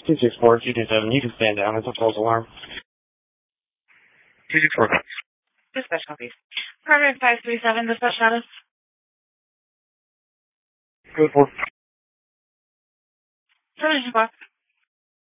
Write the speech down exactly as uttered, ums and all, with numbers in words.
two six four, two two seven, you can stand down. It's a false alarm. two six four. Dispatch copies. Permanent five three seven, dispatch status. Code four. Termination clock.